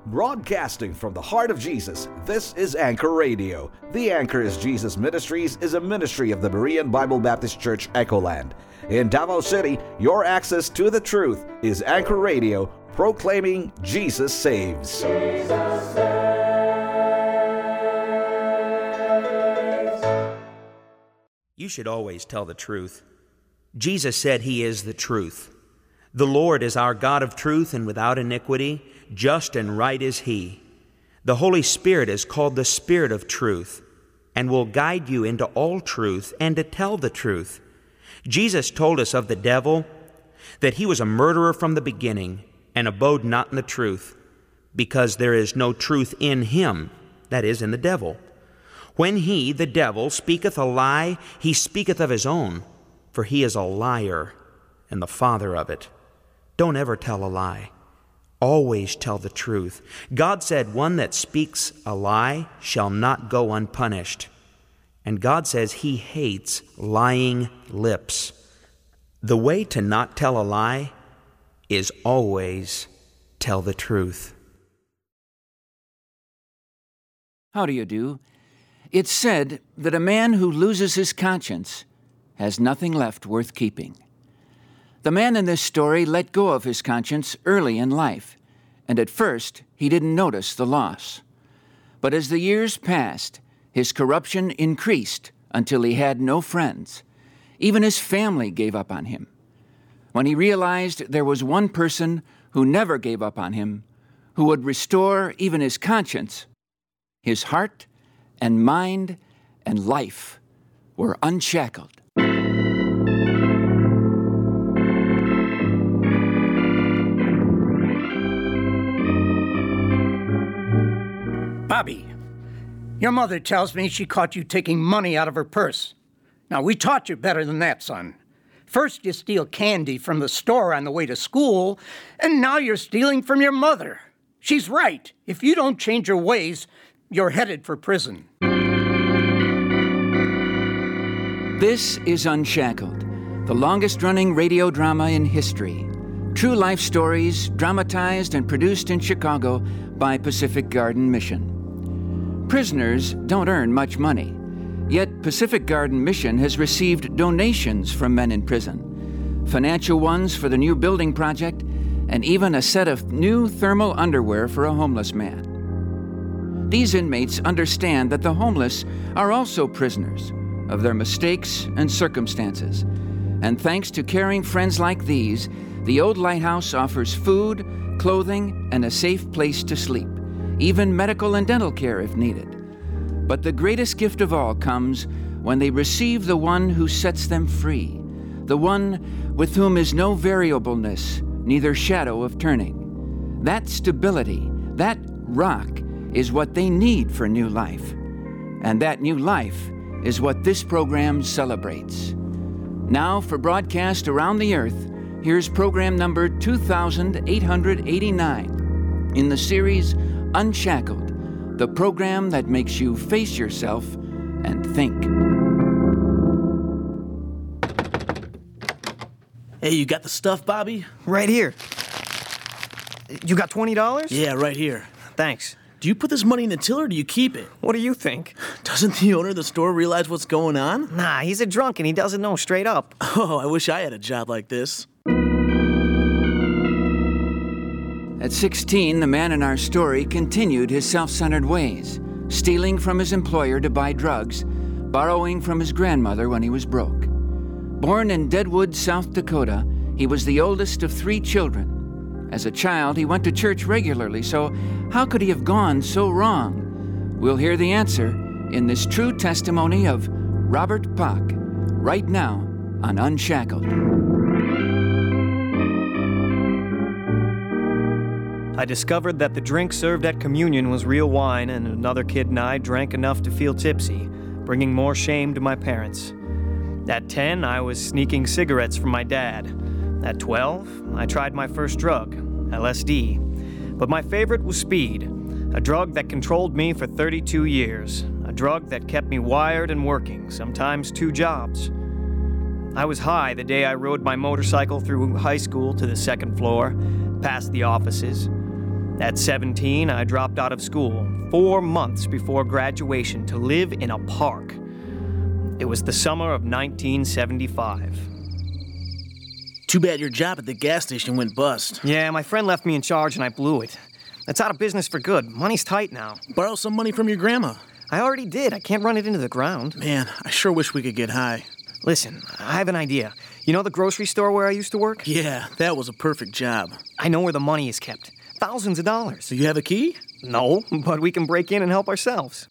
Broadcasting from the heart of Jesus, this is Anchor Radio. The Anchor is Jesus Ministries is a ministry of the Berean Bible Baptist Church, Echoland. In Davao City, your access to the truth is Anchor Radio, proclaiming Jesus saves. Jesus saves. You should always tell the truth. Jesus said He is the truth. The Lord is our God of truth and without iniquity. Just and right is He. The Holy Spirit is called the Spirit of truth and will guide you into all truth and to tell the truth. Jesus told us of the devil that he was a murderer from the beginning and abode not in the truth, because there is no truth in him, that is, in the devil. When he, the devil, speaketh a lie, he speaketh of his own, for he is a liar and the father of it. Don't ever tell a lie. Always tell the truth. God said one that speaks a lie shall not go unpunished. And God says He hates lying lips. The way to not tell a lie is always tell the truth. How do you do? It's said that a man who loses his conscience has nothing left worth keeping. The man in this story let go of his conscience early in life, and at first he didn't notice the loss. But as the years passed, his corruption increased until he had no friends. Even his family gave up on him. When he realized there was one person who never gave up on him, who would restore even his conscience, his heart and mind and life were unshackled. Bobby, your mother tells me she caught you taking money out of her purse. Now, we taught you better than that, son. First, you steal candy from the store on the way to school, and now you're stealing from your mother. She's right. If you don't change your ways, you're headed for prison. This is Unshackled, the longest-running radio drama in history. True life stories dramatized and produced in Chicago by Pacific Garden Mission. Prisoners don't earn much money, yet Pacific Garden Mission has received donations from men in prison, financial ones for the new building project, and even a set of new thermal underwear for a homeless man. These inmates understand that the homeless are also prisoners of their mistakes and circumstances, and thanks to caring friends like these, the old lighthouse offers food, clothing, and a safe place to sleep, even medical and dental care if needed. But the greatest gift of all comes when they receive the one who sets them free, the one with whom is no variableness, neither shadow of turning. That stability, that rock, is what they need for new life. And that new life is what this program celebrates. Now, for broadcast around the earth, here's program number 2889 in the series Unshackled, the program that makes you face yourself and think. Hey, you got the stuff, Bobby? Right here. You got $20? Yeah, right here. Thanks. Do you put this money in the till or do you keep it? What do you think? Doesn't the owner of the store realize what's going on? Nah, he's a drunk and he doesn't know straight up. Oh, I wish I had a job like this. At 16, the man in our story continued his self-centered ways, stealing from his employer to buy drugs, borrowing from his grandmother when he was broke. Born in Deadwood, South Dakota, he was the oldest of 3 children. As a child, he went to church regularly, so how could he have gone so wrong? We'll hear the answer in this true testimony of Robert Pock, right now on Unshackled. I discovered that the drink served at communion was real wine, and another kid and I drank enough to feel tipsy, bringing more shame to my parents. At 10, I was sneaking cigarettes from my dad. At 12, I tried my first drug, LSD. But my favorite was speed, a drug that controlled me for 32 years, a drug that kept me wired and working, sometimes 2 jobs. I was high the day I rode my motorcycle through high school to the 2nd floor, past the offices. At 17, I dropped out of school 4 months before graduation to live in a park. It was the summer of 1975. Too bad your job at the gas station went bust. Yeah, my friend left me in charge and I blew it. It's out of business for good. Money's tight now. Borrow some money from your grandma. I already did. I can't run it into the ground. Man, I sure wish we could get high. Listen, I have an idea. You know the grocery store where I used to work? Yeah, that was a perfect job. I know where the money is kept. Thousands of dollars. Do you have a key? No, but we can break in and help ourselves.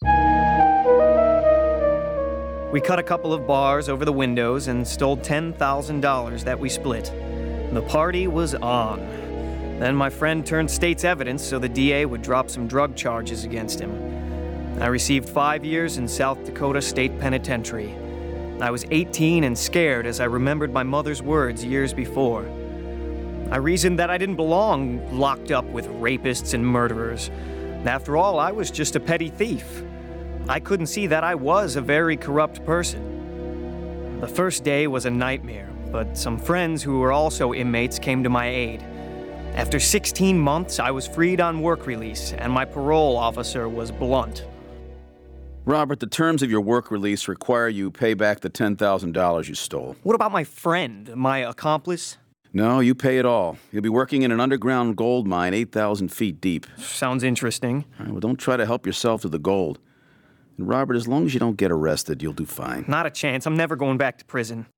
We cut a couple of bars over the windows and stole $10,000 that we split. The party was on. Then my friend turned state's evidence so the DA would drop some drug charges against him. I received 5 years in South Dakota State Penitentiary. I was 18 and scared as I remembered my mother's words years before. I reasoned that I didn't belong locked up with rapists and murderers. After all, I was just a petty thief. I couldn't see that I was a very corrupt person. The first day was a nightmare, but some friends who were also inmates came to my aid. After 16 months, I was freed on work release, and my parole officer was blunt. Robert, the terms of your work release require you pay back the $10,000 you stole. What about my friend, my accomplice? No, you pay it all. You'll be working in an underground gold mine 8,000 feet deep. Sounds interesting. All right, well, don't try to help yourself to the gold. And Robert, as long as you don't get arrested, you'll do fine. Not a chance. I'm never going back to prison.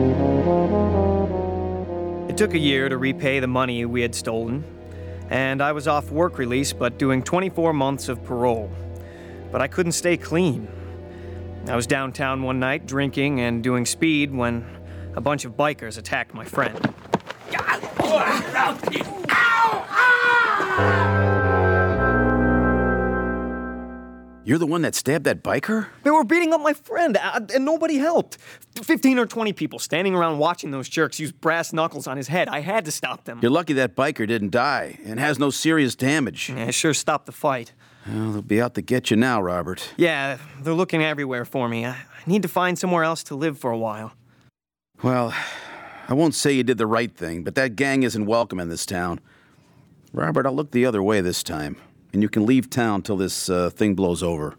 It took a year to repay the money we had stolen, and I was off work release but doing 24 months of parole. But I couldn't stay clean. I was downtown one night drinking and doing speed when a bunch of bikers attacked my friend. You're the one that stabbed that biker? They were beating up my friend, and nobody helped. 15 or 20 people standing around watching those jerks use brass knuckles on his head. I had to stop them. You're lucky that biker didn't die and has no serious damage. Yeah, I sure stopped the fight. Well, they'll be out to get you now, Robert. Yeah, they're looking everywhere for me. I need to find somewhere else to live for a while. Well, I won't say you did the right thing, but that gang isn't welcome in this town. Robert, I'll look the other way this time, and you can leave town till this thing blows over.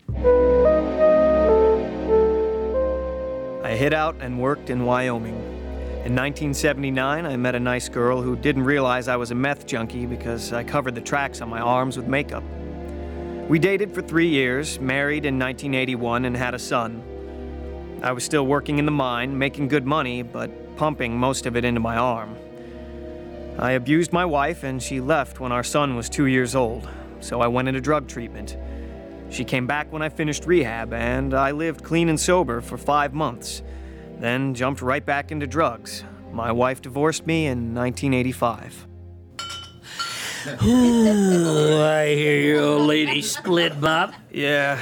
I hid out and worked in Wyoming. In 1979, I met a nice girl who didn't realize I was a meth junkie because I covered the tracks on my arms with makeup. We dated for 3 years, married in 1981, and had a son. I was still working in the mine, making good money, but pumping most of it into my arm. I abused my wife, and she left when our son was 2 years old, so I went into drug treatment. She came back when I finished rehab, and I lived clean and sober for 5 months, then jumped right back into drugs. My wife divorced me in 1985. Ooh, I hear your old lady split, Bob. Yeah.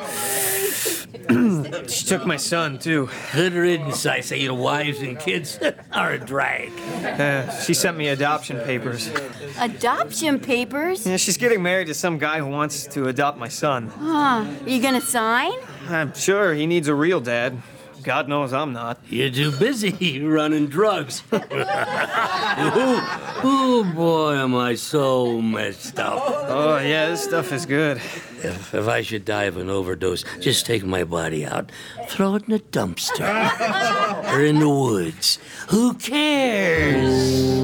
She took my son, too. Good riddance, I say. Your wives and kids are a drag. She sent me adoption papers. Adoption papers? Yeah, she's getting married to some guy who wants to adopt my son. Huh. You gonna sign? I'm sure he needs a real dad. God knows I'm not. You're too busy running drugs. Oh, boy, am I so messed up. Oh, yeah, this stuff is good. If I should die of an overdose, just take my body out, throw it in a dumpster, or in the woods. Who cares?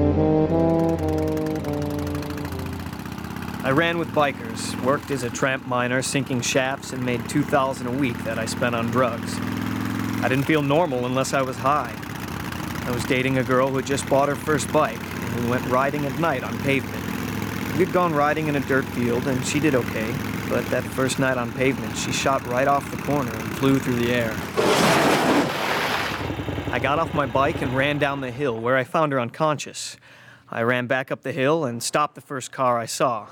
I ran with bikers, worked as a tramp miner, sinking shafts, and made $2,000 a week that I spent on drugs. I didn't feel normal unless I was high. I was dating a girl who had just bought her first bike, and we went riding at night on pavement. We'd gone riding in a dirt field, and she did okay, but that first night on pavement, she shot right off the corner and flew through the air. I got off my bike and ran down the hill, where I found her unconscious. I ran back up the hill and stopped the first car I saw.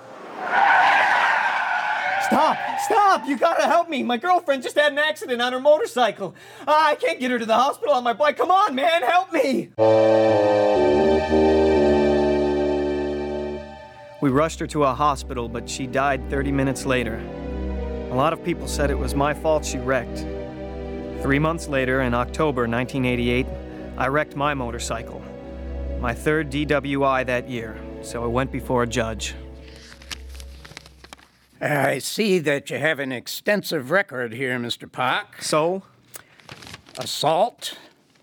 Stop! You gotta help me! My girlfriend just had an accident on her motorcycle. I can't get her to the hospital on my bike. Come on, man, help me! We rushed her to a hospital, but she died 30 minutes later. A lot of people said it was my fault she wrecked. 3 months later, in October 1988, I wrecked my motorcycle. My third DWI that year, so I went before a judge. I see that you have an extensive record here, Mr. Park. So? Assault,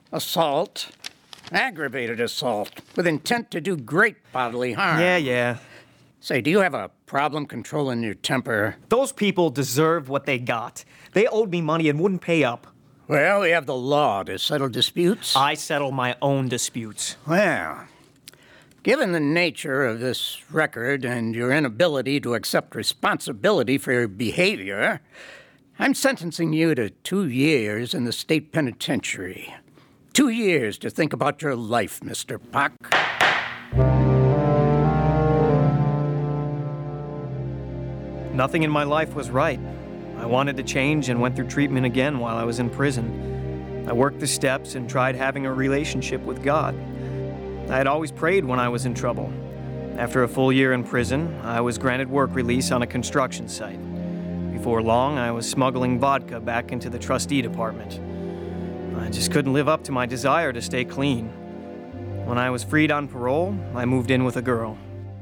aggravated assault, with intent to do great bodily harm. Yeah. Say, do you have a problem controlling your temper? Those people deserved what they got. They owed me money and wouldn't pay up. Well, we have the law to settle disputes. I settle my own disputes. Well, given the nature of this record and your inability to accept responsibility for your behavior, I'm sentencing you to 2 years in the state penitentiary. 2 years to think about your life, Mr. Park. Nothing in my life was right. I wanted to change and went through treatment again while I was in prison. I worked the steps and tried having a relationship with God. I had always prayed when I was in trouble. After a full year in prison, I was granted work release on a construction site. Before long, I was smuggling vodka back into the trustee department. I just couldn't live up to my desire to stay clean. When I was freed on parole, I moved in with a girl.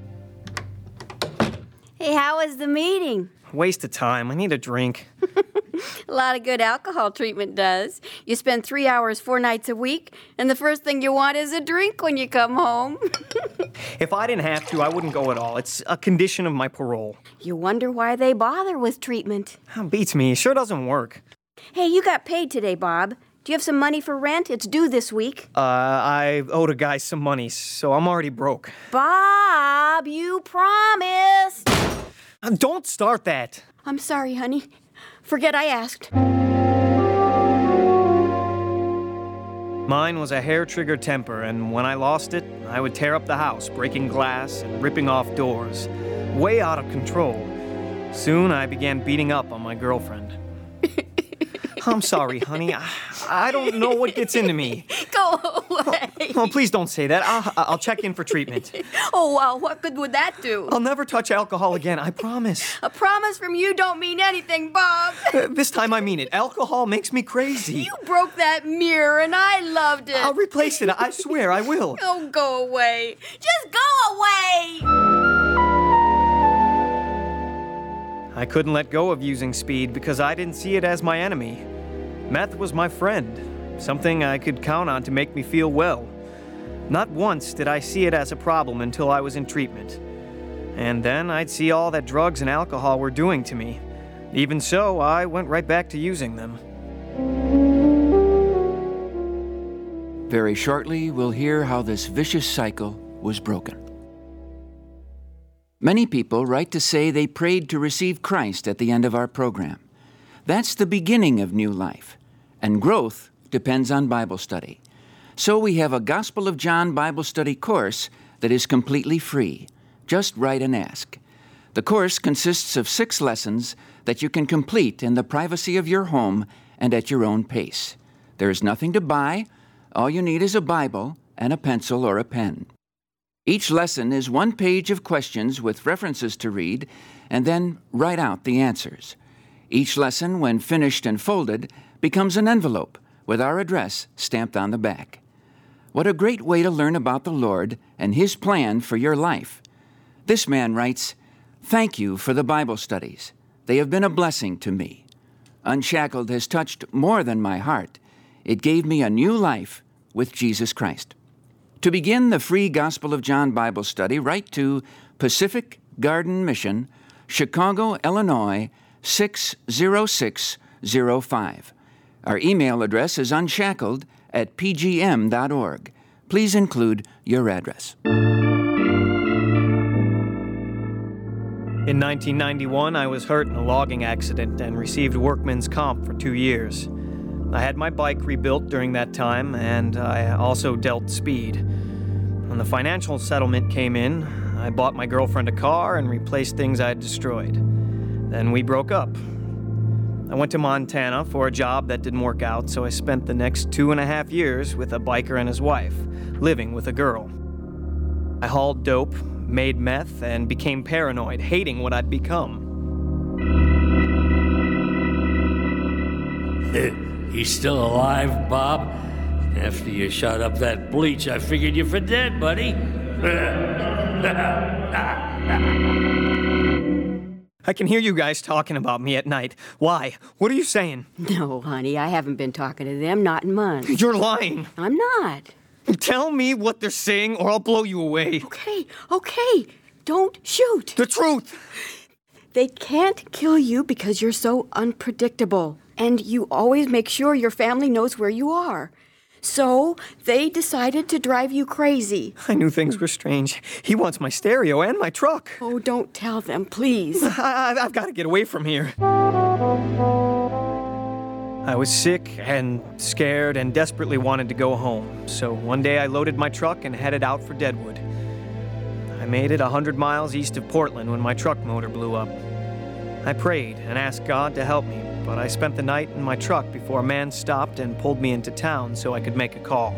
Hey, how was the meeting? Waste of time. I need a drink. A lot of good alcohol treatment does. You spend 3 hours 4 nights a week, and the first thing you want is a drink when you come home. If I didn't have to, I wouldn't go at all. It's a condition of my parole. You wonder why they bother with treatment. Beats me. It sure doesn't work. Hey, you got paid today, Bob. Do you have some money for rent? It's due this week. I owed a guy some money, so I'm already broke. Bob, you promised. Don't start that. I'm sorry, honey. Forget I asked. Mine was a hair-trigger temper, and when I lost it, I would tear up the house, breaking glass and ripping off doors. Way out of control. Soon I began beating up on my girlfriend. I'm sorry, honey. I don't know what gets into me. Go away. Oh, please don't say that. I'll check in for treatment. Oh, well, what good would that do? I'll never touch alcohol again, I promise. A promise from you don't mean anything, Bob. This time I mean it. Alcohol makes me crazy. You broke that mirror and I loved it. I'll replace it. I swear I will. Oh, go away. Just go away. I couldn't let go of using speed because I didn't see it as my enemy. Meth was my friend, something I could count on to make me feel well. Not once did I see it as a problem until I was in treatment. And then I'd see all that drugs and alcohol were doing to me. Even so, I went right back to using them. Very shortly, we'll hear how this vicious cycle was broken. Many people write to say they prayed to receive Christ at the end of our program. That's the beginning of new life, and growth depends on Bible study. So we have a Gospel of John Bible study course that is completely free. Just write and ask. The course consists of 6 lessons that you can complete in the privacy of your home and at your own pace. There is nothing to buy. All you need is a Bible and a pencil or a pen. Each lesson is 1 page of questions with references to read, and then write out the answers. Each lesson, when finished and folded, becomes an envelope with our address stamped on the back. What a great way to learn about the Lord and His plan for your life. This man writes, "Thank you for the Bible studies. They have been a blessing to me. Unshackled has touched more than my heart. It gave me a new life with Jesus Christ." To begin the free Gospel of John Bible study, write to Pacific Garden Mission, Chicago, Illinois, 60605. Our email address is unshackled@pgm.org. Please include your address. In 1991, I was hurt in a logging accident and received workman's comp for 2 years. I had my bike rebuilt during that time, and I also dealt speed. When the financial settlement came in, I bought my girlfriend a car and replaced things I had destroyed. Then we broke up. I went to Montana for a job that didn't work out, so I spent the next 2.5 years with a biker and his wife, living with a girl. I hauled dope, made meth, and became paranoid, hating what I'd become. You still alive, Bob? After you shot up that bleach, I figured you for dead, buddy. I can hear you guys talking about me at night. Why? What are you saying? No, honey, I haven't been talking to them, not in months. You're lying. I'm not. Tell me what they're saying or I'll blow you away. Okay. Don't shoot. The truth. They can't kill you because you're so unpredictable. And you always make sure your family knows where you are. So they decided to drive you crazy. I knew things were strange. He wants my stereo and my truck. Oh, don't tell them, please. I've got to get away from here. I was sick and scared and desperately wanted to go home. So one day I loaded my truck and headed out for Deadwood. I made it 100 miles east of Portland when my truck motor blew up. I prayed and asked God to help me, but I spent the night in my truck before a man stopped and pulled me into town so I could make a call.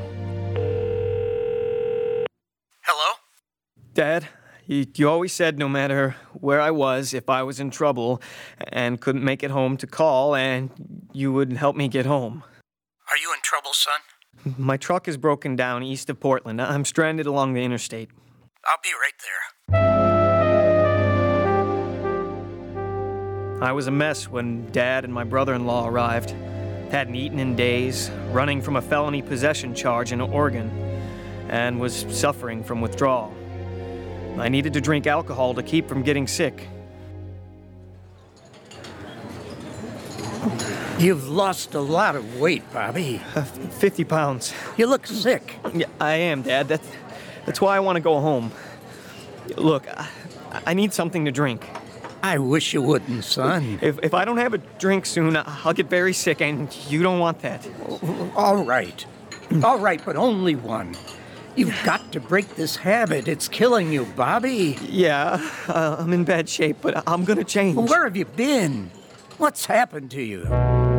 Hello? Dad, you always said no matter where I was, if I was in trouble and couldn't make it home to call, and you would help me get home. Are you in trouble, son? My truck is broken down east of Portland. I'm stranded along the interstate. I'll be right there. I was a mess when Dad and my brother-in-law arrived. Hadn't eaten in days, running from a felony possession charge in Oregon, and was suffering from withdrawal. I needed to drink alcohol to keep from getting sick. You've lost a lot of weight, Bobby. 50 pounds. You look sick. Yeah, I am, Dad. That's why I want to go home. Look, I need something to drink. I wish you wouldn't, son. If I don't have a drink soon, I'll get very sick, and you don't want that. All right, but only one. You've got to break this habit. It's killing you, Bobby. Yeah, I'm in bad shape, but I'm gonna change. Well, where have you been? What's happened to you?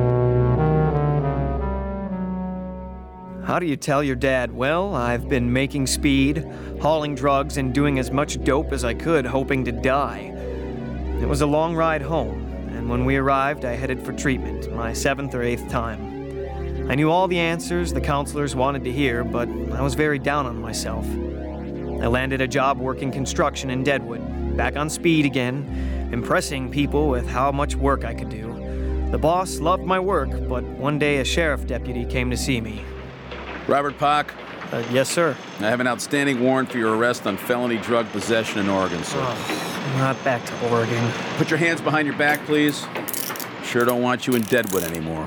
How do you tell your dad? Well, I've been making speed, hauling drugs, and doing as much dope as I could, hoping to die. It was a long ride home, and when we arrived, I headed for treatment, my 7th or 8th time. I knew all the answers the counselors wanted to hear, but I was very down on myself. I landed a job working construction in Deadwood, back on speed again, impressing people with how much work I could do. The boss loved my work, but one day a sheriff deputy came to see me. Robert Pock? Yes, sir. I have an outstanding warrant for your arrest on felony drug possession in Oregon, sir. Oh, not back to Oregon. Put your hands behind your back, please. Sure don't want you in Deadwood anymore.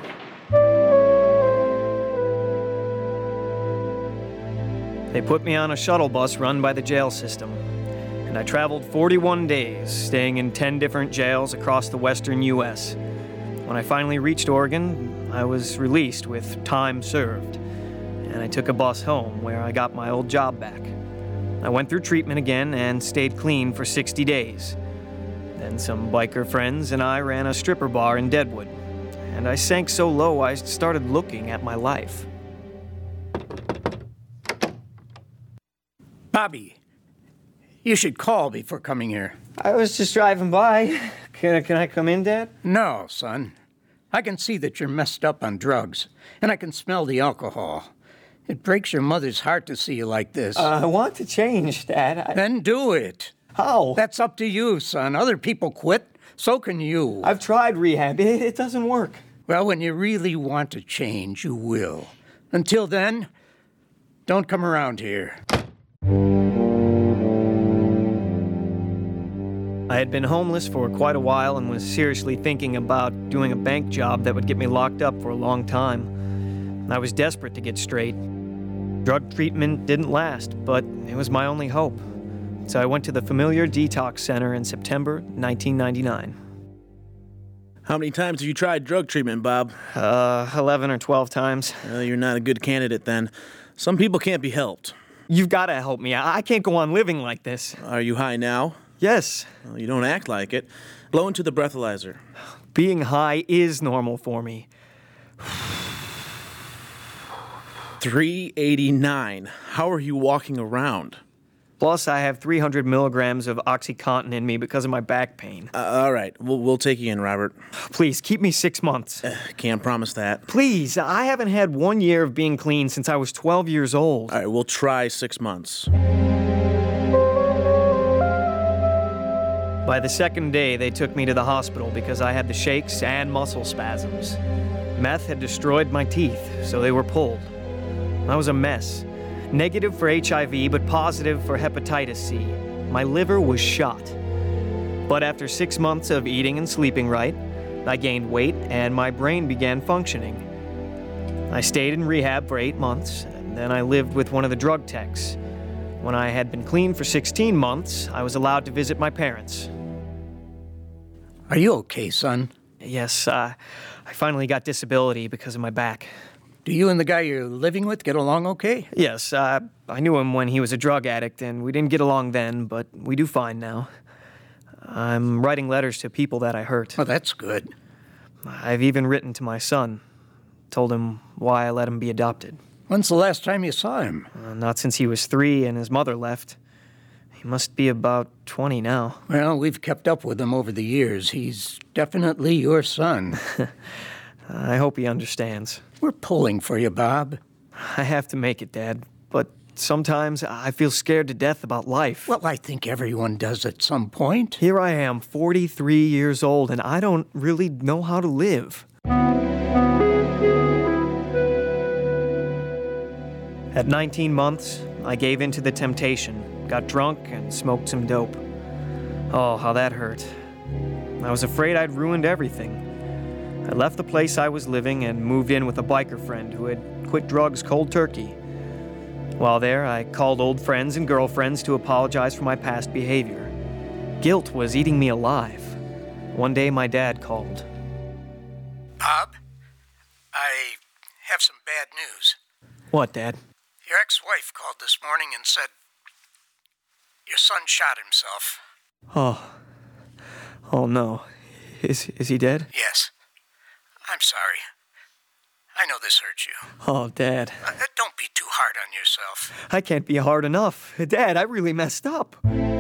They put me on a shuttle bus run by the jail system, and I traveled 41 days, staying in 10 different jails across the western U.S. When I finally reached Oregon, I was released with time served, and I took a bus home where I got my old job back. I went through treatment again and stayed clean for 60 days. Then some biker friends and I ran a stripper bar in Deadwood, and I sank so low I started looking at my life. Bobby, you should call before coming here. I was just driving by. Can I come in, Dad? No, son. I can see that you're messed up on drugs, and I can smell the alcohol. It breaks your mother's heart to see you like this. I want to change, Dad. Then do it. How? That's up to you, son. Other people quit, so can you. I've tried rehab. It doesn't work. Well, when you really want to change, you will. Until then, don't come around here. I had been homeless for quite a while and was seriously thinking about doing a bank job that would get me locked up for a long time. I was desperate to get straight. Drug treatment didn't last, but it was my only hope. So I went to the Familiar Detox Center in September 1999. How many times have you tried drug treatment, Bob? 11 or 12 times. You're not a good candidate then. Some people can't be helped. You've got to help me. I can't go on living like this. Are you high now? Yes. Well, you don't act like it. Blow into the breathalyzer. Being high is normal for me. 389. How are you walking around? Plus, I have 300 milligrams of OxyContin in me because of my back pain. All right, we'll take you in, Robert. Please, keep me 6 months. Can't promise that. Please, I haven't had 1 year of being clean since I was 12 years old. All right, we'll try 6 months. By the second day, they took me to the hospital because I had the shakes and muscle spasms. Meth had destroyed my teeth, so they were pulled. I was a mess. Negative for HIV, but positive for hepatitis C. My liver was shot. But after 6 months of eating and sleeping right, I gained weight and my brain began functioning. I stayed in rehab for 8 months, and then I lived with one of the drug techs. When I had been clean for 16 months, I was allowed to visit my parents. Are you okay, son? Yes, I finally got disability because of my back. Do you and the guy you're living with get along okay? Yes, I knew him when he was a drug addict, and we didn't get along then, but we do fine now. I'm writing letters to people that I hurt. Oh, that's good. I've even written to my son. Told him why I let him be adopted. When's the last time you saw him? Not since he was 3 and his mother left. He must be about 20 now. Well, we've kept up with him over the years. He's definitely your son. I hope he understands. We're pulling for you, Bob. I have to make it, Dad, but sometimes I feel scared to death about life. Well, I think everyone does at some point. Here I am, 43 years old, and I don't really know how to live. At 19 months, I gave in to the temptation, got drunk, and smoked some dope. Oh, how that hurt. I was afraid I'd ruined everything. I left the place I was living and moved in with a biker friend who had quit drugs cold turkey. While there, I called old friends and girlfriends to apologize for my past behavior. Guilt was eating me alive. One day, my dad called. Bob, I have some bad news. What, Dad? Your ex-wife called this morning and said your son shot himself. Oh no. Is he dead? Yes. I'm sorry. I know this hurts you. Oh, Dad. Don't be too hard on yourself. I can't be hard enough. Dad, I really messed up.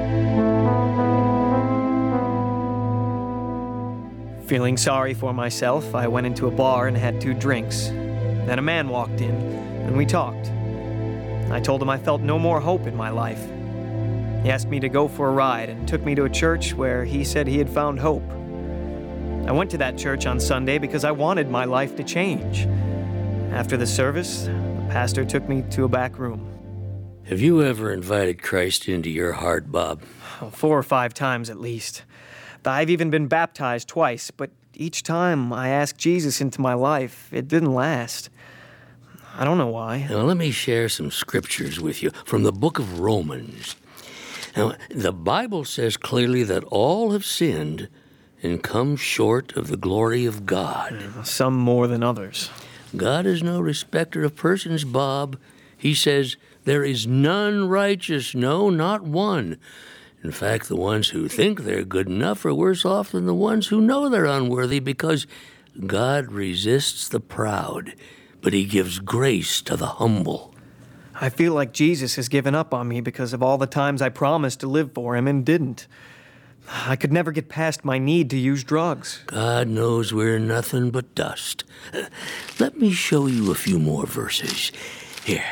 Feeling sorry for myself, I went into a bar and had 2 drinks. Then a man walked in, and we talked. I told him I felt no more hope in my life. He asked me to go for a ride and took me to a church where he said he had found hope. I went to that church on Sunday because I wanted my life to change. After the service, the pastor took me to a back room. Have you ever invited Christ into your heart, Bob? 4 or 5 times at least. I've even been baptized twice, but each time I asked Jesus into my life, it didn't last. I don't know why. Now, let me share some scriptures with you from the book of Romans. Now, the Bible says clearly that all have sinned and come short of the glory of God. Some more than others. God is no respecter of persons, Bob. He says, there is none righteous, no, not one. In fact, the ones who think they're good enough are worse off than the ones who know they're unworthy, because God resists the proud, but he gives grace to the humble. I feel like Jesus has given up on me because of all the times I promised to live for him and didn't. I could never get past my need to use drugs. God knows we're nothing but dust. Let me show you a few more verses. Here.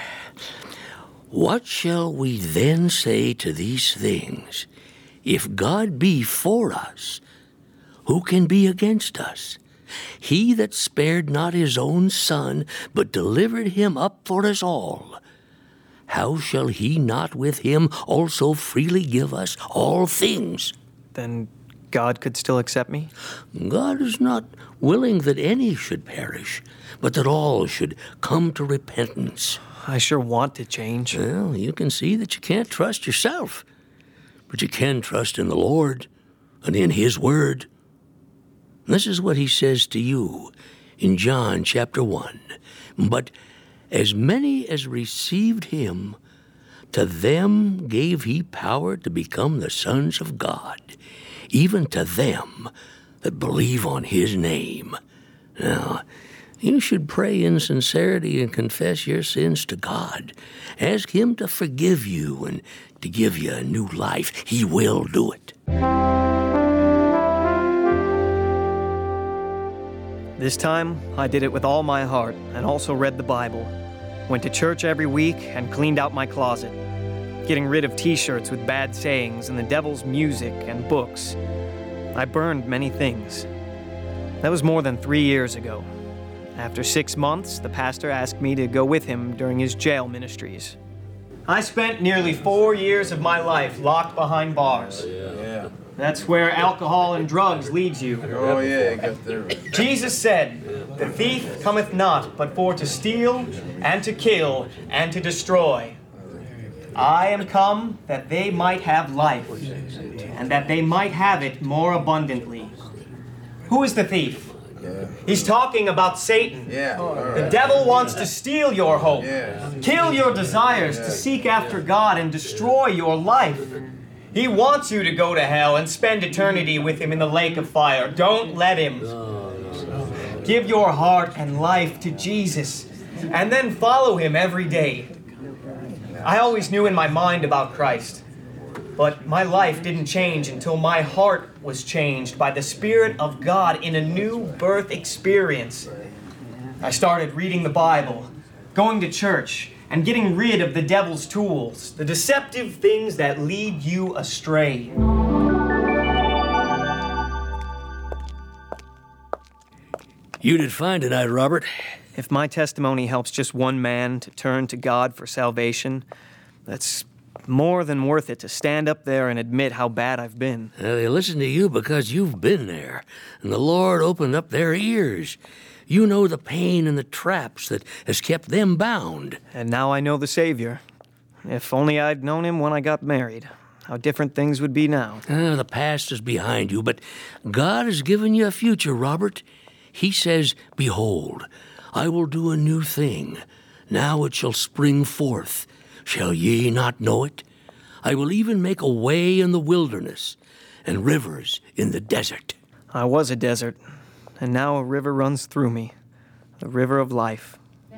What shall we then say to these things? If God be for us, who can be against us? He that spared not his own Son, but delivered him up for us all, how shall he not with him also freely give us all things? Then God could still accept me? God is not willing that any should perish, but that all should come to repentance. I sure want to change. Well, you can see that you can't trust yourself, but you can trust in the Lord and in his word. This is what he says to you in John chapter 1. But as many as received him, to them gave he power to become the sons of God, even to them that believe on his name. Now, you should pray in sincerity and confess your sins to God. Ask him to forgive you and to give you a new life. He will do it. This time, I did it with all my heart and also read the Bible. Went to church every week and cleaned out my closet. getting rid of t-shirts with bad sayings and the devil's music and books. I burned many things. That was more than 3 years ago. After 6 months, the pastor asked me to go with him during his jail ministries. I spent nearly 4 years of my life locked behind bars. That's where alcohol and drugs leads you. Oh, yeah, got there. Jesus said, "The thief cometh not, but for to steal, and to kill, and to destroy. I am come that they might have life, and that they might have it more abundantly." Who is the thief? He's talking about Satan. The devil wants to steal your hope, kill your desires, to seek after God and destroy your life. He wants you to go to hell and spend eternity with him in the lake of fire. Don't let him. Give your heart and life to Jesus, and then follow him every day. I always knew in my mind about Christ, but my life didn't change until my heart was changed by the Spirit of God in a new birth experience. I started reading the Bible, going to church, and getting rid of the devil's tools, the deceptive things that lead you astray. You did fine tonight, Robert. If my testimony helps just one man to turn to God for salvation, that's more than worth it to stand up there and admit how bad I've been. They listen to you because you've been there, and the Lord opened up their ears. You know the pain and the traps that has kept them bound. And now I know the Savior. If only I'd known him when I got married, how different things would be now. The past is behind you, but God has given you a future, Robert. He says, "Behold, I will do a new thing. Now it shall spring forth. Shall ye not know it? I will even make a way in the wilderness and rivers in the desert." I was a desert, and now a river runs through me, the river of life.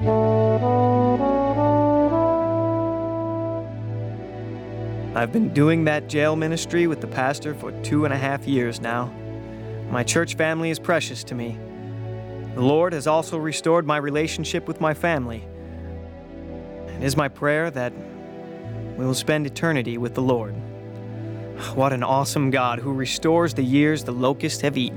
I've been doing that jail ministry with the pastor for 2.5 years now. My church family is precious to me. The Lord has also restored my relationship with my family. It is my prayer that we will spend eternity with the Lord. What an awesome God who restores the years the locusts have eaten.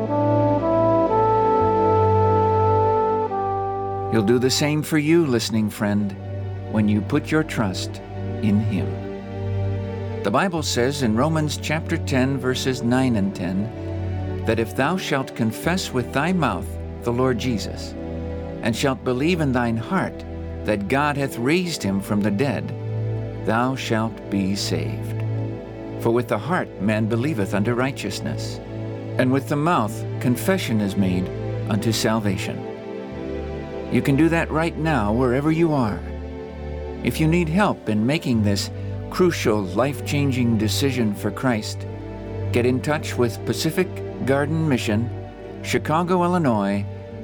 He'll do the same for you, listening friend, when you put your trust in Him. The Bible says in Romans chapter 10, verses 9 and 10, that if thou shalt confess with thy mouth the Lord Jesus, and shalt believe in thine heart that God hath raised him from the dead, thou shalt be saved. For with the heart man believeth unto righteousness, and with the mouth confession is made unto salvation. You can do that right now wherever you are. If you need help in making this crucial, life-changing decision for Christ, get in touch with Pacific Garden Mission, Chicago, Illinois,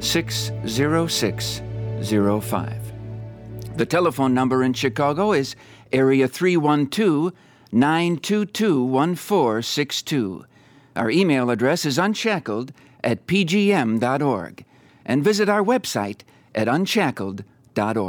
60605. The telephone number in Chicago is area 312-922-1462. Our email address is unshackled@pgm.org. And visit our website at unshackled.org.